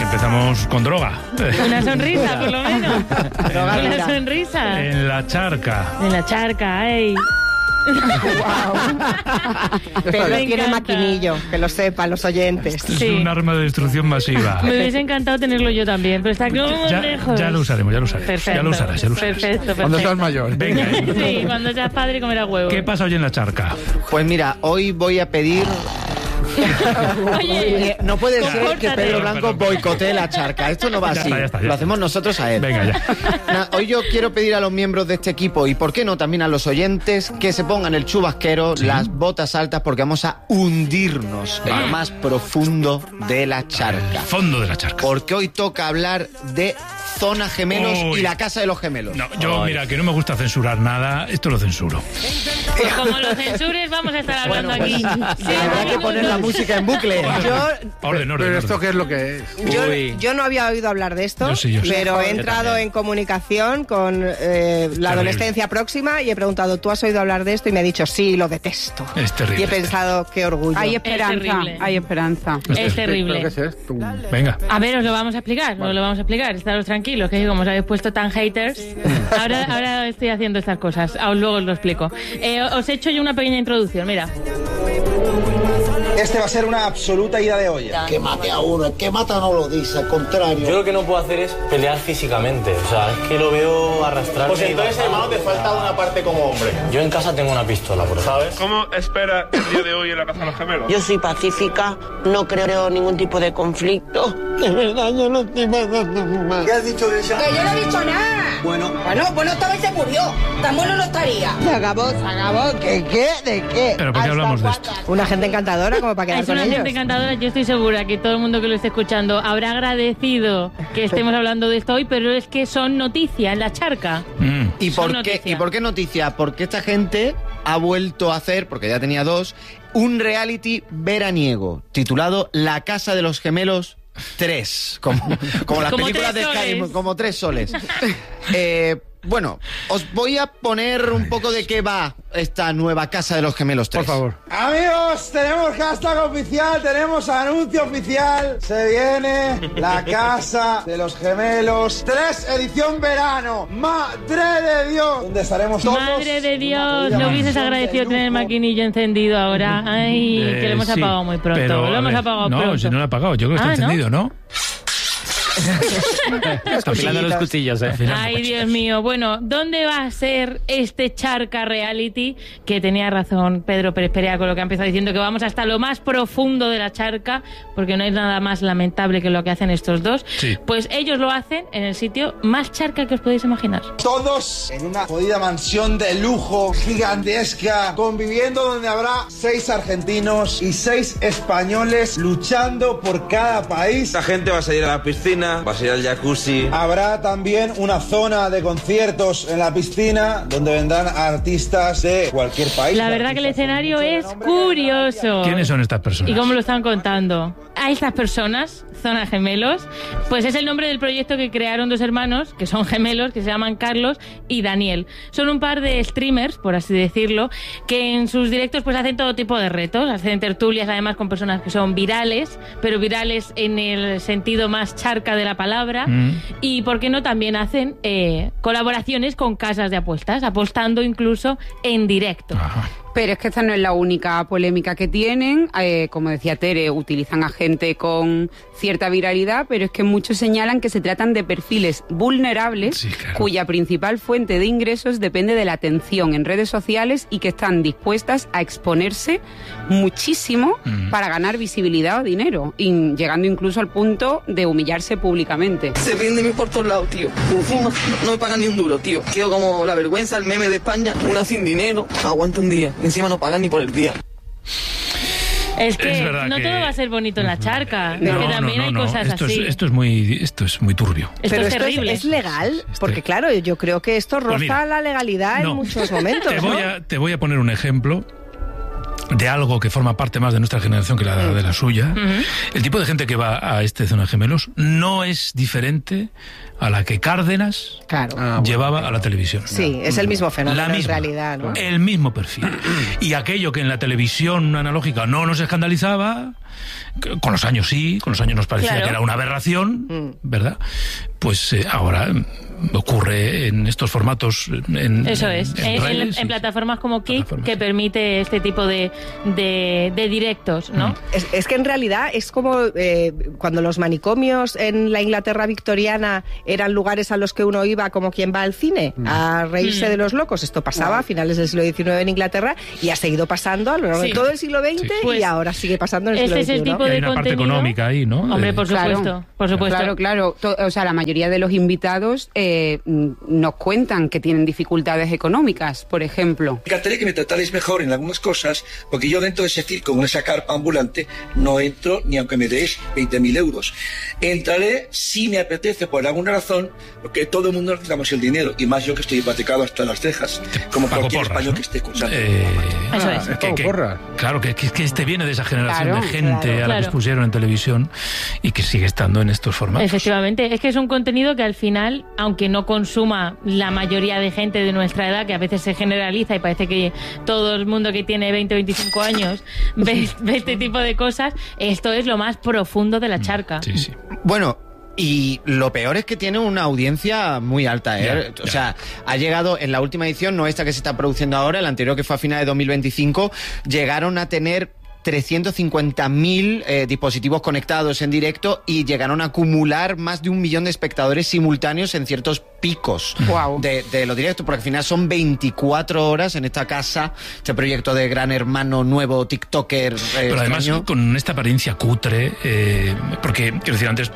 empezamos con droga. Una sonrisa, por lo menos. Una sonrisa. En la charca. En la charca, ¡ay! Pero tiene maquinillo, que lo sepan los oyentes. Es un arma de destrucción masiva. Me hubiese encantado tenerlo yo también, pero está como lejos. Ya lo usaremos. Perfecto. Ya lo usarás. Perfecto. Cuando seas mayor. Venga. Sí, cuando seas padre comerás huevos. ¿Qué pasa hoy en la charca? Pues mira, hoy voy a pedir... Oye, no puede ser que compórtate. Pedro Blanco boicotee la charca. Esto no va Ya así. está. Lo hacemos nosotros a él. Venga, ya. Hoy yo quiero pedir a los miembros de este equipo, y por qué no también a los oyentes, que se pongan el chubasquero, las botas altas, porque vamos a hundirnos en lo más profundo de la charca. Fondo de la charca. Porque hoy toca hablar de Zona Gemelos Uy. y la Casa de los Gemelos. No, yo, mira, que no me gusta censurar nada, esto lo censuro. pues como lo censures, vamos a estar hablando aquí. Sí, Habrá que poner la música en bucle. Orden. Pero esto qué es lo que es. Yo no había oído hablar de esto, Yo sí. pero he entrado en comunicación con la adolescencia próxima y he preguntado, ¿tú has oído hablar de esto? Y me ha dicho, sí, lo detesto. Es terrible. Y he pensado, qué orgullo. Hay esperanza, terrible. hay esperanza. Es terrible. ¿Pero qué es esto? Venga. A ver, os lo vamos a explicar, estaros tranquilos, que como os habéis puesto tan haters, ahora estoy haciendo estas cosas, luego os lo explico. Os he hecho yo una pequeña introducción, mira. Este va a ser una absoluta ida de olla. Que mate a uno, el que mata no lo dice, al contrario. Yo lo que no puedo hacer es pelear físicamente, o sea, es que lo veo arrastrarme. Pues entonces, hermano, te falta una parte como hombre. Yo en casa tengo una pistola, por ejemplo. ¿Sabes? ¿Cómo espera el día de hoy en la Casa de los Gemelos? Yo soy pacífica, no creo en ningún tipo de conflicto. De verdad, yo no estoy pasando mal. ¿Qué has dicho de ella? Que yo no he dicho nada. Bueno, esta vez se murió. Tan bueno no estaría. Se acabó. ¿Qué? ¿De qué? ¿Pero por qué hablamos de esto? Una gente encantadora como para quedar Es con una ellos. gente encantadora, yo estoy segura que todo el mundo que lo esté escuchando habrá agradecido que estemos hablando de esto hoy, pero es que son noticia en la charca. ¿Y Son por qué? noticia. ¿Y por qué noticia? Porque esta gente ha vuelto a hacer, porque ya tenía dos, un reality veraniego titulado La Casa de los Gemelos 3, como las Como películas de 3 Sky, soles. como 3 soles. Bueno, os voy a poner un poco de qué va esta nueva Casa de los Gemelos 3. Por favor. amigos, tenemos hashtag oficial, tenemos anuncio oficial. Se viene la Casa de los Gemelos 3 edición verano. ¡Madre de Dios! Donde estaremos todos. Madre de Dios, no hubieses agradecido tener el maquinillo encendido ahora. Ay, que lo hemos Sí, apagado muy pronto. pero, Lo a hemos ver, apagado no, pronto. si no lo he apagado, yo creo que está encendido, ¿no? Afilando los cuchillos, Ay, Dios mío. Bueno, ¿dónde va a ser este charca reality? Que tenía razón Pedro Pérez Perea con lo que ha empezado diciendo, que vamos hasta lo más profundo de la charca, porque no hay nada más lamentable que lo que hacen estos dos. Sí. Pues ellos lo hacen en el sitio más charca que os podéis imaginar. Todos en una jodida mansión de lujo, gigantesca, conviviendo donde habrá 6 argentinos y 6 españoles luchando por cada país. La gente va a salir a la piscina, va a salir al jacuzzi. Habrá también una zona de conciertos en la piscina donde vendrán artistas de cualquier país. La verdad que el escenario es curioso. ¿Quiénes son estas personas? ¿Y cómo lo están contando? A estas personas, Zona Gemelos, pues es el nombre del proyecto que crearon dos hermanos, que son gemelos, que se llaman Carlos y Daniel. Son un par de streamers, por así decirlo, que en sus directos pues hacen todo tipo de retos, hacen tertulias además con personas que son virales, pero virales en el sentido más charca de la palabra, y por qué no también hacen colaboraciones con casas de apuestas, apostando incluso en directo. Ajá. Pero es que esta no es la única polémica que tienen. Como decía Tere, utilizan a gente con cierta viralidad, pero es que muchos señalan que se tratan de perfiles vulnerables, Sí, claro. cuya principal fuente de ingresos depende de la atención en redes sociales y que están dispuestas a exponerse muchísimo para ganar visibilidad o dinero, y llegando incluso al punto de humillarse públicamente. Se vende mi por todos lados, tío. Encima no me pagan ni un duro, tío. Quedo como la vergüenza, el meme de España. Una sin dinero, aguanta un día. Encima no pagan ni por el día. Es que Es verdad no que- todo va a ser bonito en la charca, es que también hay cosas esto así. esto es muy turbio. Esto Pero es terrible. es legal, porque claro, yo creo que esto roza Pues mira, la legalidad no. en muchos momentos. Te voy a poner un ejemplo de algo que forma parte más de nuestra generación que la de la suya. El tipo de gente que va a Zona Gemelos no es diferente a la que Cárdenas llevaba a la televisión. Sí, es el mismo fenómeno La en misma, realidad, ¿no? el mismo perfil. Y aquello que en la televisión analógica no nos escandalizaba, con los años nos parecía que era una aberración, ¿verdad? Pues ahora ocurre en estos formatos en plataformas como Kick, que permite este tipo de directos, ¿no? Es que en realidad es como cuando los manicomios en la Inglaterra victoriana eran lugares a los que uno iba como quien va al cine a reírse de los locos. Esto pasaba a finales del siglo XIX en Inglaterra y ha seguido pasando a lo largo de todo el siglo XX y ahora sigue pasando en el siglo XXI. Este es el tipo de hay una parte económica ahí, ¿no? Hombre, por supuesto. Claro. O sea, la mayoría de los invitados nos cuentan que tienen dificultades económicas, por ejemplo. Me encantaría que me tratarais mejor en algunas cosas, porque yo dentro de ese circo, con esa carpa ambulante, no entro ni aunque me deis 20.000 euros. Entraré si me apetece por alguna razón, porque todo el mundo necesitamos el dinero, y más yo que estoy hipotecado hasta las cejas, como cualquier español que esté cursando. Eso es. Claro, que este viene de esa generación de gente a la que expusieron en televisión y que sigue estando en estos formatos. Efectivamente, es que es un contenido que al final, aunque no consuma la mayoría de gente de nuestra edad, que a veces se generaliza y parece que todo el mundo que tiene 20 o 25 años ve este tipo de cosas, esto es lo más profundo de la charca. Sí. Bueno, y lo peor es que tiene una audiencia muy alta, ¿eh? O sea, ha llegado en la última edición, no esta que se está produciendo ahora, la anterior que fue a finales de 2025, llegaron a tener 350.000 dispositivos conectados en directo y llegaron a acumular más de 1 millón de espectadores simultáneos en ciertos picos de los directos, porque al final son 24 horas en esta casa, este proyecto de Gran Hermano nuevo TikToker. Pero además con esta apariencia cutre, porque, quiero decir, antes...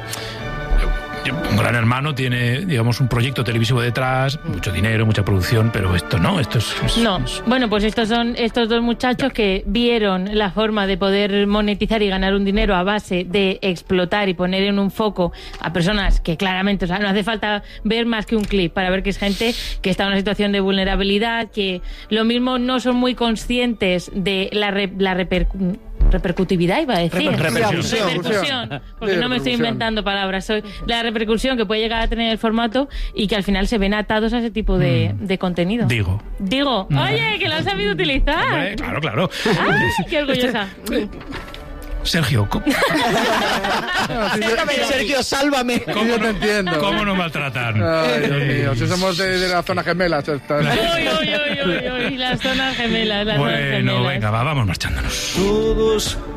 Un Gran Hermano tiene, digamos, un proyecto televisivo detrás, mucho dinero, mucha producción, pero esto no, Bueno, pues estos son estos dos muchachos que vieron la forma de poder monetizar y ganar un dinero a base de explotar y poner en un foco a personas que claramente, o sea, no hace falta ver más que un clip para ver que es gente que está en una situación de vulnerabilidad, que lo mismo no son muy conscientes de la repercutividad, iba a decir. Repercusión. Porque no me estoy inventando palabras. La repercusión que puede llegar a tener el formato y que al final se ven atados a ese tipo de contenido. Digo. Oye, que lo has sabido utilizar. Hombre, claro. ¡Ay, qué orgullosa! Sergio, Sergio, sálvame. Yo te entiendo. ¿Cómo nos maltratan? Ay, Dios mío, si somos de la zona gemela. Uy, las zonas gemelas. Bueno, venga, vamos marchándonos. Todos